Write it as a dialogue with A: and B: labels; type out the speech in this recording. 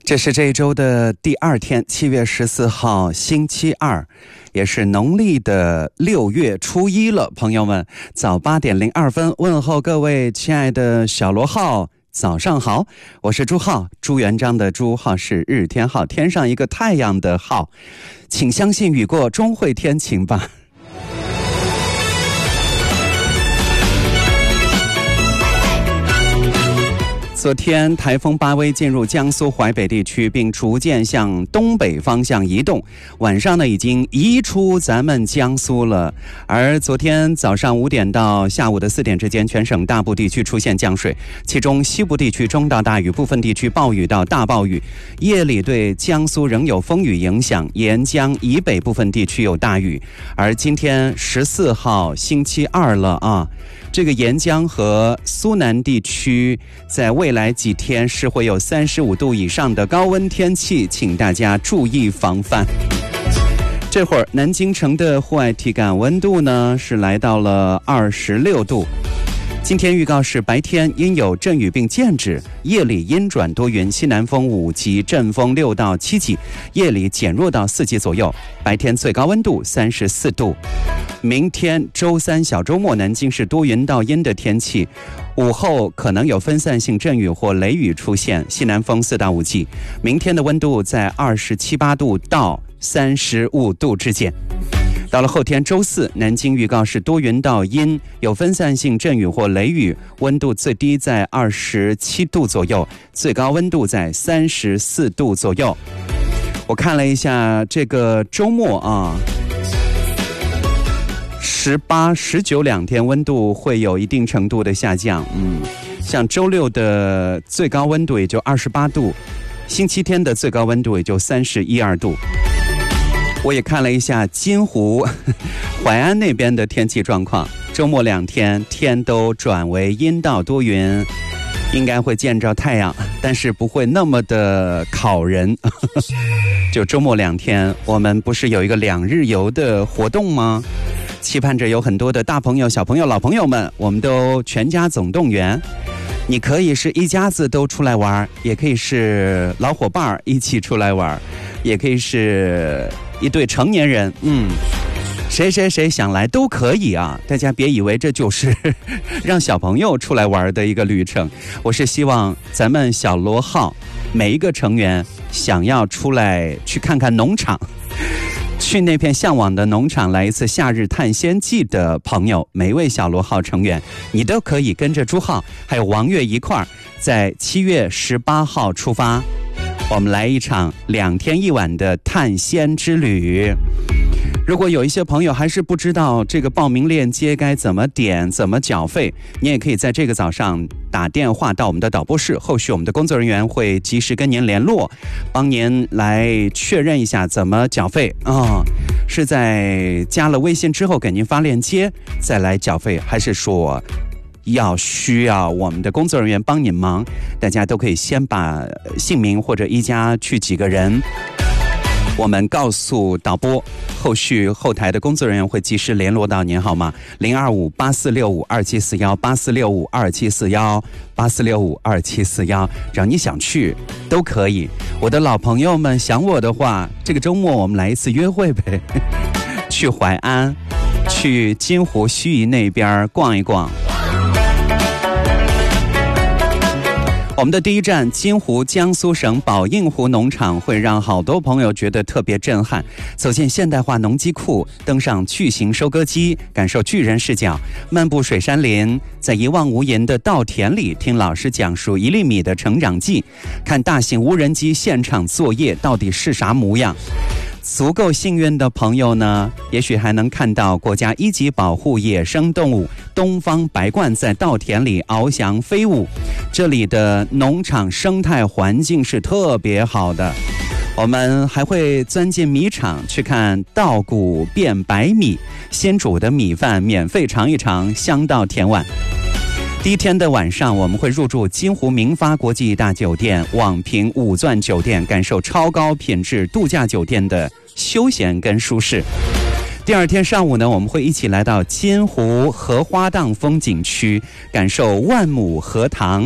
A: 这是这一周的第二天，7月14号星期二，也是农历的6月初一了。朋友们，早8点02分，问候各位亲爱的小罗号，早上好，我是朱浩，朱元璋的朱，浩是日天浩，天上一个太阳的浩，请相信雨过终会天晴吧。昨天台风巴威进入江苏淮北地区，并逐渐向东北方向移动，晚上呢已经移出咱们江苏了。而昨天早上5点到下午的4点之间，全省大部地区出现降水，其中西部地区中到大雨，部分地区暴雨到大暴雨。夜里对江苏仍有风雨影响，沿江以北部分地区有大雨。而今天14号星期二了啊，这个沿江和苏南地区在未来几天是会有35度以上的高温天气，请大家注意防范。这会儿南京城的户外体感温度呢是来到了26度。今天预告是白天阴有阵雨并见止，夜里阴转多云，西南风5级，阵风6到7级，夜里减弱到4级左右，白天最高温度34度。明天周三小周末，南京是多云到阴的天气，午后可能有分散性阵雨或雷雨出现，西南风4到5级，明天的温度在27、8度到35度之间。到了后天周四，南京预告是多云到阴，有分散性阵雨或雷雨，温度最低在27度左右，最高温度在34度左右。我看了一下这个周末啊，18、19两天温度会有一定程度的下降，像周六的最高温度也就28度，星期天的最高温度也就31、2度。我也看了一下金湖、淮安那边的天气状况，周末2天天都转为阴到多云，应该会见着太阳，但是不会那么的烤人。就周末2天，我们不是有一个2日游的活动吗？期盼着有很多的大朋友、小朋友、老朋友们，我们都全家总动员。你可以是一家子都出来玩，也可以是老伙伴一起出来玩，也可以是一对成年人，谁想来都可以啊！大家别以为这就是让小朋友出来玩的一个旅程。我是希望咱们小罗号每一个成员想要出来去看看农场，去那片向往的农场来一次夏日探险记的朋友，每一位小罗号成员，你都可以跟着朱浩还有王月一块儿，在7月18号出发，我们来一场2天1晚的探险之旅。如果有一些朋友还是不知道这个报名链接该怎么点、怎么缴费，你也可以在这个早上打电话到我们的导播室，后续我们的工作人员会及时跟您联络，帮您来确认一下怎么缴费是在加了微信之后给您发链接再来缴费，还是说需要我们的工作人员帮您忙？大家都可以先把姓名或者一家去几个人，我们告诉导播，后续后台的工作人员会及时联络到您，好吗？025846527418465274184652741，只要你想去都可以。我的老朋友们想我的话，这个周末我们来一次约会呗，去淮安，去金湖盱眙那边逛一逛。我们的第一站金湖，江苏省宝应湖农场会让好多朋友觉得特别震撼。走进现代化农机库，登上巨型收割机，感受巨人视角，漫步水杉林，在一望无垠的稻田里听老师讲述1粒米的成长记，看大型无人机现场作业到底是啥模样。足够幸运的朋友呢，也许还能看到国家1级保护野生动物东方白鹳在稻田里翱翔飞舞。这里的农场生态环境是特别好的。我们还会钻进米厂去看稻谷变白米，先煮的米饭免费尝一尝，香到甜碗。第一天的晚上，我们会入住金湖明发国际大酒店、网评5钻酒店，感受超高品质度假酒店的休闲跟舒适。第二天上午呢，我们会一起来到金湖荷花荡风景区，感受万亩荷塘